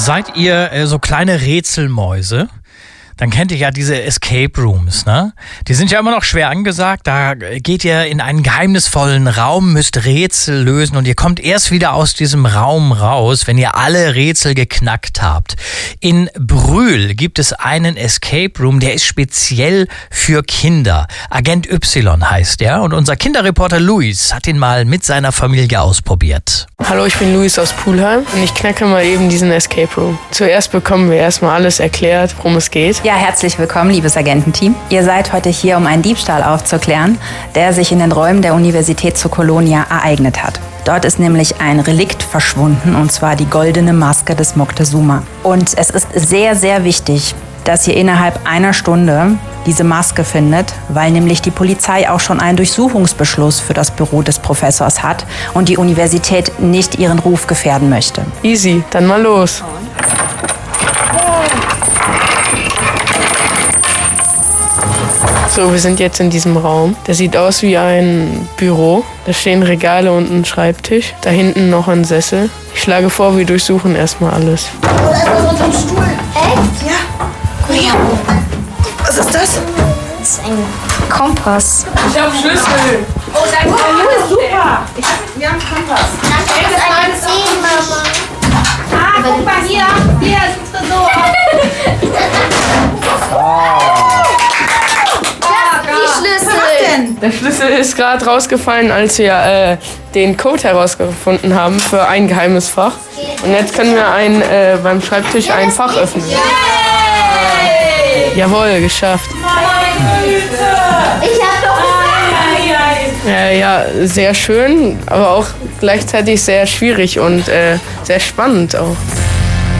Seid ihr so kleine Rätselmäuse? Dann kennt ihr ja diese Escape Rooms, ne? Die sind ja immer noch schwer angesagt. Da geht ihr in einen geheimnisvollen Raum, müsst Rätsel lösen und ihr kommt erst wieder aus diesem Raum raus, wenn ihr alle Rätsel geknackt habt. In Brühl gibt es einen Escape Room, der ist speziell für Kinder. Agent Y heißt der und unser Kinderreporter Luis hat ihn mal mit seiner Familie ausprobiert. Hallo, ich bin Luis aus Pulheim und ich knacke mal eben diesen Escape Room. Zuerst bekommen wir erstmal alles erklärt, worum es geht. Ja, herzlich willkommen, liebes Agententeam. Ihr seid heute hier, um einen Diebstahl aufzuklären, der sich in den Räumen der Universität zu Kolonia ereignet hat. Dort ist nämlich ein Relikt verschwunden, und zwar die goldene Maske des Moctezuma. Und es ist sehr, sehr wichtig, dass ihr innerhalb einer Stunde diese Maske findet, weil nämlich die Polizei auch schon einen Durchsuchungsbeschluss für das Büro des Professors hat und die Universität nicht ihren Ruf gefährden möchte. Easy, dann mal los. So, wir sind jetzt in diesem Raum. Der sieht aus wie ein Büro. Da stehen Regale und ein Schreibtisch. Da hinten noch ein Sessel. Ich schlage vor, wir durchsuchen erstmal alles. Oder erstmal so unterm Stuhl. Echt? Ja. Guck her. Was ist das? Das ist ein Kompass. Ich hab Schlüssel. Oh, danke. Super. Wir haben einen Kompass. Das ist eine 10, Mama. Ah, guck mal hier. Hier ist ein Tresor. Der Schlüssel ist gerade rausgefallen, als wir den Code herausgefunden haben für ein geheimes Fach. Und jetzt können wir beim Schreibtisch ein Fach öffnen. Jawohl, geschafft. Ich hab doch Ja, sehr schön, aber auch gleichzeitig sehr schwierig und sehr spannend auch.